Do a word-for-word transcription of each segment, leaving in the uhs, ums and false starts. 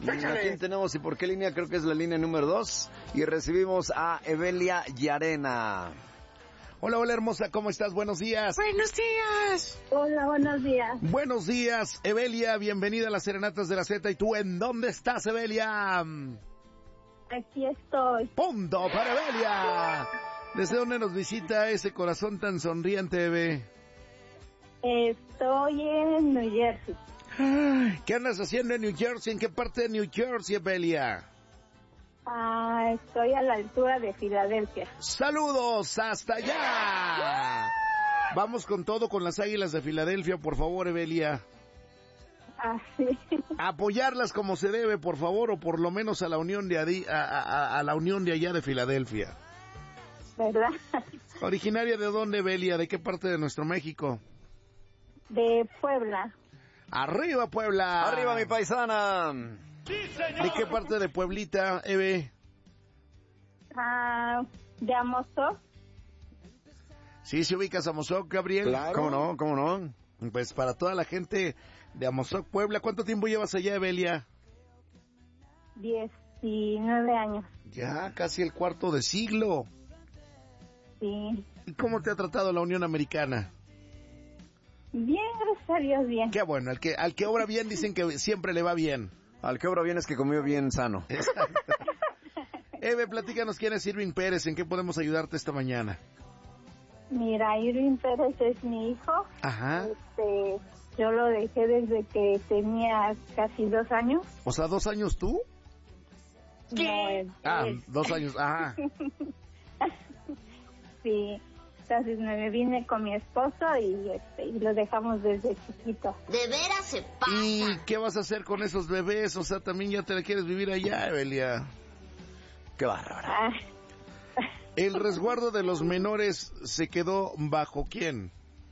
¿A quién tenemos y por qué línea? Creo que es la línea número dos. Y recibimos a Evelia Llarena. Hola, hola hermosa, ¿cómo estás? Buenos días. Buenos días. Hola, buenos días. Buenos días, Evelia, bienvenida a las Serenatas de la Z. ¿Y tú en dónde estás, Evelia? Aquí estoy. ¡Punto para Evelia! ¿Desde dónde nos visita ese corazón tan sonriente, Eve? Estoy en New Jersey. ¿Qué andas haciendo en New Jersey? ¿En qué parte de New Jersey, Evelia? Ah, estoy a la altura de Filadelfia. ¡Saludos hasta allá! Vamos con todo con las Águilas de Filadelfia, por favor, Evelia. Ah, sí. Apoyarlas como se debe, por favor, o por lo menos a la unión de adi- a, a, a la unión de allá de Filadelfia. ¿Verdad? ¿Originaria de dónde, Evelia? ¿De qué parte de nuestro México? De Puebla. ¡Arriba, Puebla! ¡Arriba, mi paisana! ¿De qué parte de Pueblita, Eve? Ah, de Amozoc. ¿Sí se ubicas a Amozoc, Gabriel? Claro. ¿Cómo no? ¿Cómo no? Pues para toda la gente de Amozoc, Puebla, ¿cuánto tiempo llevas allá, Evelia? diecinueve años. Ya, casi el cuarto de siglo. Sí. ¿Y cómo te ha tratado la Unión Americana? Bien, gracias a Dios, bien. Qué bueno, al que, al que obra bien dicen que siempre le va bien. Al que obra bien es que comió bien sano. Exacto. Eve, platícanos quién es Irving Pérez, ¿en qué podemos ayudarte esta mañana? Mira, Irving Pérez es mi hijo. Ajá. Este, yo lo dejé desde que tenía casi dos años. O sea, ¿dos años tú? ¿Qué? No, él, Ah, él. dos años, ajá. Sí, entonces me vine con mi esposo y, este, y lo dejamos desde chiquito. De veras se pasa. ¿Y qué vas a hacer con esos bebés? O sea, también ya te la quieres vivir allá, Evelia. ¡Qué bárbara! Ah, ¿El resguardo de los menores se quedó bajo quién?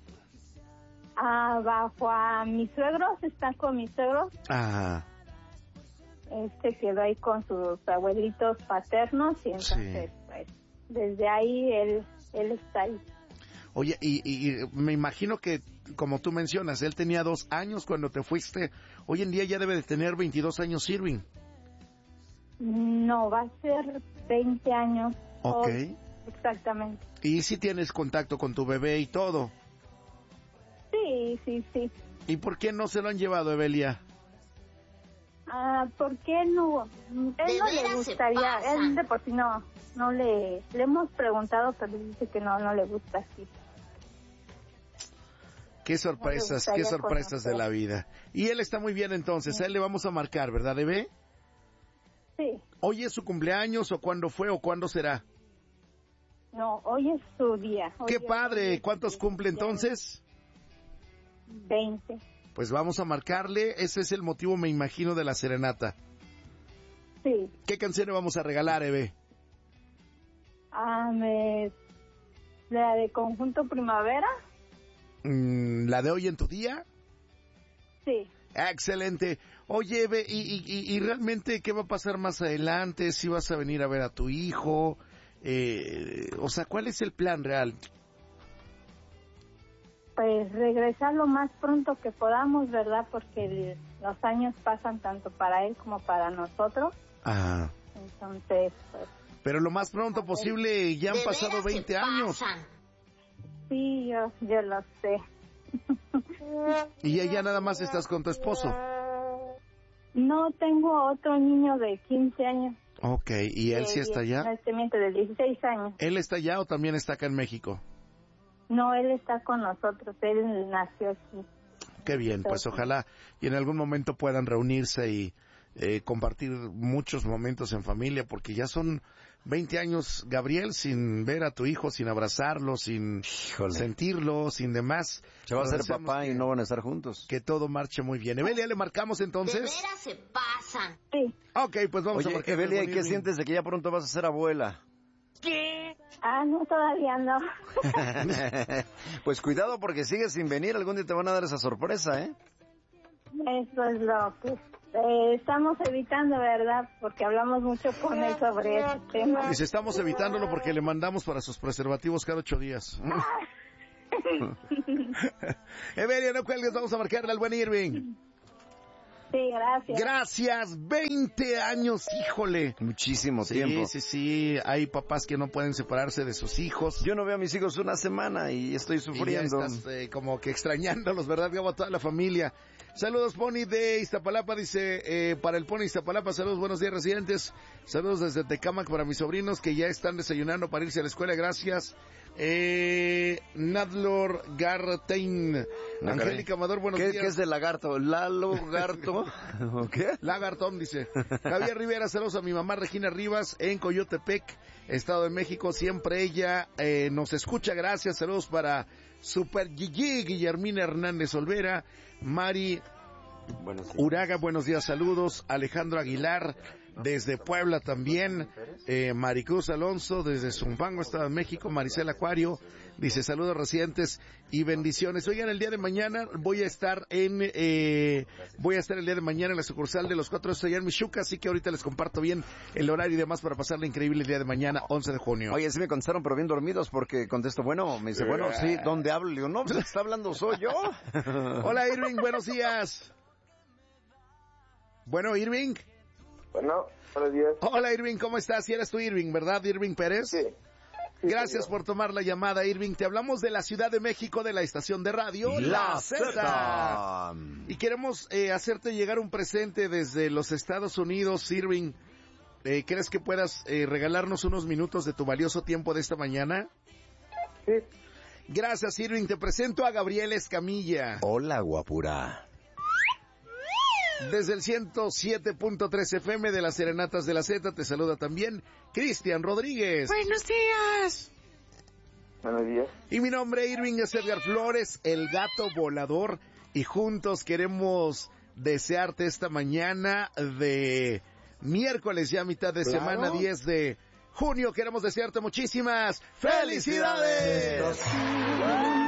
ah, bajo a mis suegros, está con mis suegros. Ajá. Este quedó ahí con sus abuelitos paternos y entonces, Sí. pues, desde ahí él, él está ahí. Oye, y, y, y me imagino que, como tú mencionas, él tenía dos años cuando te fuiste. Hoy en día ya debe de tener veintidós años, Irving. No, va a ser veinte años. Ok. Hoy, exactamente. Y si tienes contacto con tu bebé y todo. Sí, sí, sí. ¿Y por qué no se lo han llevado, Evelia? Ah, ¿por qué no? Él De no le veras se gustaría, pasa. él de por sí no, no le, le hemos preguntado, pero dice que no, no le gusta así. Qué sorpresas, Me qué gustaría sorpresas de conocer. la vida. Y él está muy bien entonces, a él le vamos a marcar, ¿verdad, Eve? Sí, ¿Hoy es su cumpleaños o cuándo fue o cuándo será? no, hoy es su día. Hoy ¡Qué es- hoy padre! es ¿Cuántos su cumple día. entonces? veinte. Pues vamos a marcarle, ese es el motivo, me imagino, de la serenata. Sí. ¿Qué canción le vamos a regalar, Eve? Ah, me, la de Conjunto Primavera. Mm, ¿La de hoy en tu día? Sí. Excelente. Oye, Eve, ¿y, y, y, y realmente qué va a pasar más adelante? ¿Si vas a venir a ver a tu hijo? Eh, o sea, ¿cuál es el plan real? Pues regresar lo más pronto que podamos, ¿verdad? Porque el- los años pasan tanto para él como para nosotros. Ah, Entonces, pues, pero lo más pronto posible, ya han De pasado veras se veinte años. pasan. sí, yo, yo lo sé. Y ya, ya nada más estás con tu esposo. No, tengo otro niño de quince años. Ok, ¿y él de sí está allá? diez- este, de dieciséis años. ¿Él está allá o también está acá en México? No, él está con nosotros, él nació aquí. Qué bien, pues ojalá y en algún momento puedan reunirse y eh, compartir muchos momentos en familia, porque ya son veinte años, Gabriel, sin ver a tu hijo, sin abrazarlo, sin Híjole. sentirlo, sin demás. Se va a Pero hacer deseamos papá que, y no van a estar juntos. que todo marche muy bien. Evelia, ¿le marcamos De entonces? veras se pasan. Sí. Ok, pues vamos a Oye, marcar. Evelia, ¿y qué sientes de que ya pronto vas a ser abuela? Ah, no, todavía no. Pues cuidado porque sigues sin venir, algún día te van a dar esa sorpresa, ¿eh? Eso es lo que eh, estamos evitando, ¿verdad? Porque hablamos mucho con él sobre ese tema. Dice, estamos evitándolo porque le mandamos para sus preservativos cada ocho días. Evelia, no cuelgues, vamos a marcarle al buen Irving. Sí, gracias. Gracias, veinte años, híjole. Muchísimo Sí, tiempo. sí, sí, hay papás que no pueden separarse de sus hijos. Yo no veo a mis hijos una semana y estoy Y ya sufriendo. estás eh, como que extrañándolos, ¿verdad, Gabo? A toda la familia. Saludos, Pony de Iztapalapa, dice, eh, para el Pony Iztapalapa, saludos, buenos días, residentes. Saludos desde Tecámac para mis sobrinos que ya están desayunando para irse a la escuela, gracias. Eh, Nadlor Gartein. No, Angélica Amador, buenos ¿Qué, días. ¿Qué es de lagarto? ¿Lalo Garto? ¿O qué? Lagartón, dice. Javier Rivera, saludos a mi mamá Regina Rivas en Coyotepec, Estado de México. Siempre ella eh, nos escucha, gracias. Saludos para Super Gigi, Guillermina Hernández Olvera, Mari Buenos días. Uraga, buenos días, saludos. Alejandro Aguilar, desde Puebla también. Eh, Maricruz Alonso, desde Zumpango, Estado de México. Maricela Acuario, dice saludos recientes y bendiciones. Oigan, el día de mañana voy a estar en, eh, voy a estar el día de mañana en la sucursal de los cuatro allá en Michuca, así que ahorita les comparto bien el horario y demás para pasarle increíble el día de mañana, once de junio. Oye, sí me contestaron, pero bien dormidos, porque contesto, bueno, me dice, bueno, sí, ¿dónde hablo? Le digo, no, pues el que está hablando soy yo. Hola, Irving, buenos días. Bueno, Irving. Bueno, buenos días. Hola, Irving, ¿cómo estás? Si eres tú, Irving, ¿verdad, Irving Pérez? Sí. Sí, Gracias señor. por tomar la llamada, Irving. Te hablamos de la Ciudad de México, de la estación de radio La Z. Z. Y queremos eh, hacerte llegar un presente desde los Estados Unidos, Irving. Eh, ¿Crees que puedas eh, regalarnos unos minutos de tu valioso tiempo de esta mañana? Sí. Gracias, Irving. Te presento a Gabriel Escamilla. Hola, guapura. Desde el ciento siete punto tres F M de las Serenatas de la Z te saluda también Cristian Rodríguez. Buenos días. Buenos días. Y mi nombre, Irving, es Edgar Flores, el gato volador. Y juntos queremos desearte esta mañana de miércoles, ya mitad de Claro. semana, diez de junio. Queremos desearte muchísimas felicidades.